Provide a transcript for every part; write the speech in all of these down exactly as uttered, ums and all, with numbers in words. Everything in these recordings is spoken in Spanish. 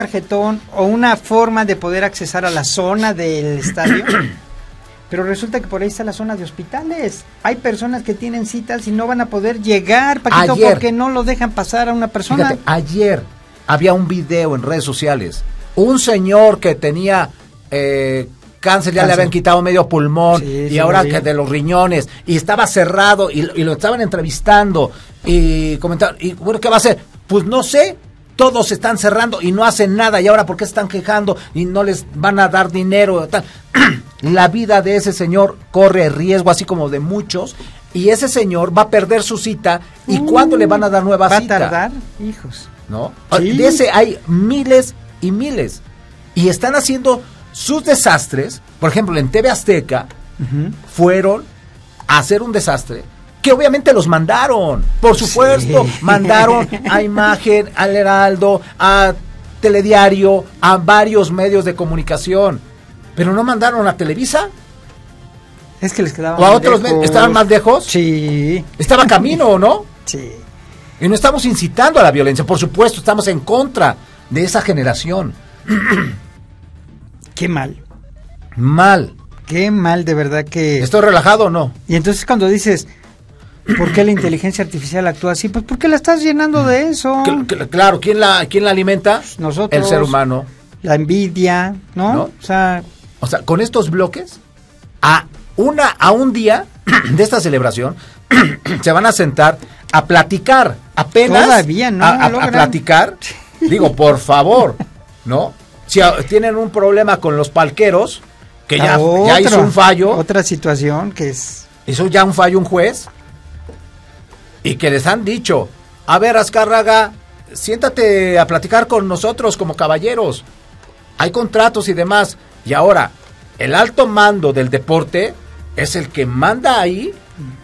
tarjetón o una forma de poder accesar a la zona del estadio, pero resulta que por ahí está la zona de hospitales. Hay personas que tienen citas y no van a poder llegar, Paquito, ayer, porque no lo dejan pasar a una persona. Fíjate, ayer había un video en redes sociales, un señor que tenía eh, cáncer, ya cáncer. le habían quitado medio pulmón, sí, y sí, ahora que de los riñones, y estaba cerrado, y, y lo estaban entrevistando, y comentaron, y bueno, ¿qué va a hacer? Pues no sé, todos se están cerrando y no hacen nada, y ahora ¿por qué se están quejando y no les van a dar dinero? Tal. La vida de ese señor corre riesgo, así como de muchos, y ese señor va a perder su cita, ¿y uh, cuándo le van a dar nueva ¿va cita? ¿Va a tardar? Hijos. ¿No? Sí. De ese hay miles y miles, y están haciendo sus desastres. Por ejemplo, en T V Azteca uh-huh. fueron a hacer un desastre, que obviamente los mandaron, por supuesto, sí. mandaron a Imagen, al Heraldo, a Telediario, a varios medios de comunicación, pero no mandaron a Televisa. Es que les quedaban o a otros medios. ¿Estaban más lejos? Sí. ¿Estaba camino o no? Sí. Y no estamos incitando a la violencia, por supuesto, estamos en contra de esa generación. Qué mal. Mal. Qué mal, de verdad que... ¿Estoy relajado o no? Y entonces cuando dices, ¿por qué la inteligencia artificial actúa así? Pues porque la estás llenando de eso. Claro, ¿quién la, quién la alimenta? Nosotros. El ser humano. La envidia, ¿no? ¿no? O sea... O sea, con estos bloques, a una a un día de esta celebración, se van a sentar a platicar, apenas todavía no a, a, a platicar, digo, por favor, ¿no? Si a, tienen un problema con los palqueros, que ya, otro, ya hizo un fallo. Otra situación que es... Hizo ya un fallo un juez, y que les han dicho, a ver, Azcárraga, siéntate a platicar con nosotros como caballeros, hay contratos y demás, y ahora, el alto mando del deporte es el que manda ahí.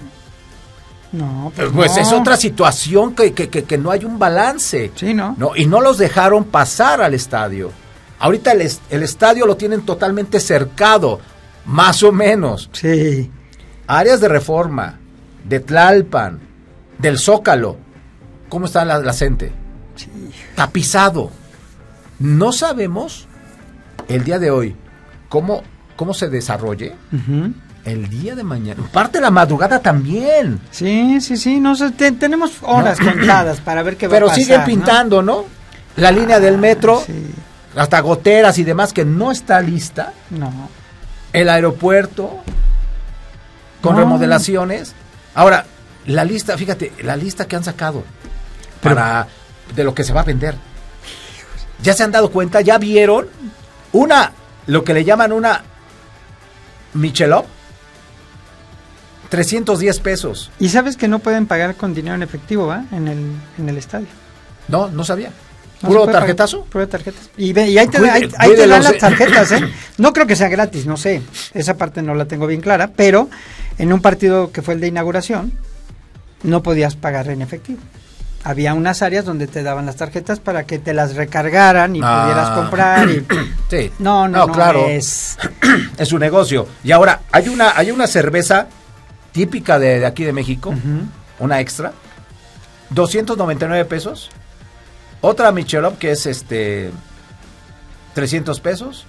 No, pues, pues no. es otra situación que, que, que, que no hay un balance. Sí, ¿no? ¿no? Y no los dejaron pasar al estadio. Ahorita el, el estadio lo tienen totalmente cercado, más o menos. Sí. Áreas de Reforma, de Tlalpan, del Zócalo. ¿Cómo está la, la gente? Sí. Tapizado. No sabemos el día de hoy cómo, cómo se desarrolle. Uh-huh. El día de mañana, parte de la madrugada también. Sí, sí, sí, no sé, te, tenemos horas ¿no? contadas para ver qué va Pero a pasar. Pero siguen pintando, ¿no? ¿no? La ah, línea del metro, sí. hasta goteras y demás que no está lista. No. El aeropuerto con no. remodelaciones. Ahora, la lista, fíjate, la lista que han sacado Pero, para de lo que se va a vender. Ya se han dado cuenta, ya vieron una, lo que le llaman una Michelob. trescientos diez pesos. Y sabes que no pueden pagar con dinero en efectivo, ¿va? En el, en el estadio. No, no sabía. No ¿Puro tarjetazo? Pagar, puro tarjetas. Y, ve, y ahí te, ahí, ahí te dan las tarjetas, ¿eh? No creo que sea gratis, no sé. Esa parte no la tengo bien clara, pero en un partido que fue el de inauguración, no podías pagar en efectivo. Había unas áreas donde te daban las tarjetas para que te las recargaran y ah. pudieras comprar. Y... Sí. No, no, no, no claro. Es... es un negocio. Y ahora, hay una, hay una cerveza típica de, de aquí de México, uh-huh. una extra, doscientos noventa y nueve pesos. Otra Michelob que es este trescientos pesos.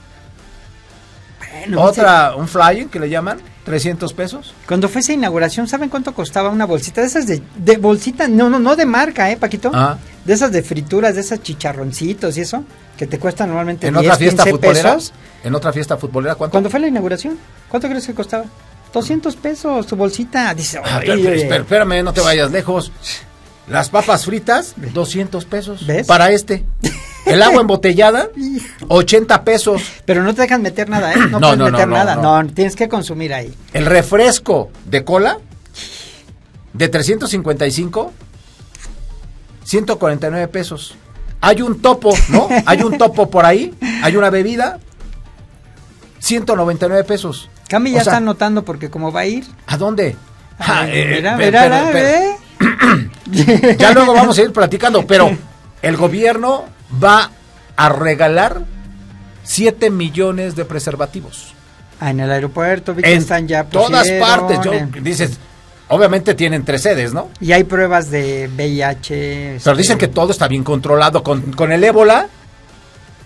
Bueno, otra, un flying que le llaman, trescientos pesos. Cuando fue esa inauguración, ¿saben cuánto costaba una bolsita? De esas de, de bolsita, no, no, no de marca, ¿eh, Paquito? Ah. De esas de frituras, de esas chicharroncitos y eso, que te cuestan normalmente ¿En diez, otra fiesta quince futbolera? pesos. ¿En otra fiesta futbolera cuánto? ¿Cuándo fue la inauguración? ¿Cuánto crees que costaba? doscientos pesos tu bolsita. Dice, ah, pero, pero, espera, espérame, no te vayas lejos. Las papas fritas, doscientos pesos. ¿Ves? Para este. El agua embotellada, ochenta pesos. Pero no te dejan meter nada, ¿eh? No, no puedes no, meter no, nada. No, no. no, tienes que consumir ahí. El refresco de cola, de trescientos cincuenta y cinco, ciento cuarenta y nueve pesos. Hay un topo, ¿no? Hay un topo por ahí, hay una bebida, ciento noventa y nueve pesos. Cami ya o sea, está anotando porque como va a ir. ¿A dónde? Ah, eh, mira, mira, pero, pero, ¿eh? Ya luego vamos a ir platicando, pero el gobierno va a regalar siete millones de preservativos. Ah, en el aeropuerto, vi que en están ya todas partes. Yo, en... dices, obviamente tienen tres sedes, ¿no? Y hay pruebas de V I H. Pero dicen que todo está bien controlado. Con, con el ébola,